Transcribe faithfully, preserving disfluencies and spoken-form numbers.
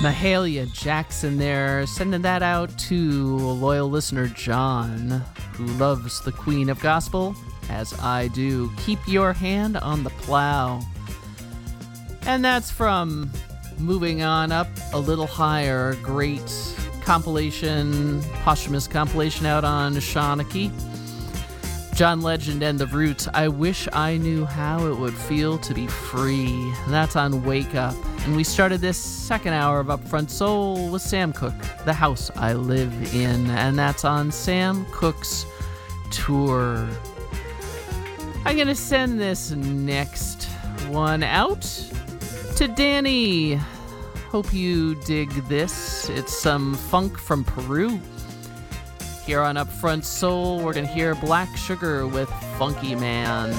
Mahalia Jackson there, sending that out to loyal listener John, who loves the Queen of Gospel, as I do. Keep your hand on the plow. And that's from Moving On Up a Little Higher, great compilation, posthumous compilation out on Shawnee. John Legend and the Roots, I Wish I Knew How It Would Feel to Be Free. That's on Wake Up. And we started this second hour of Upfront Soul with Sam Cooke, The House I Live In. And that's on Sam Cooke's tour. I'm going to send this next one out to Danny. Hope you dig this. It's some funk from Peru. Here on Upfront Soul, we're going to hear Black Sugar with Funky Man.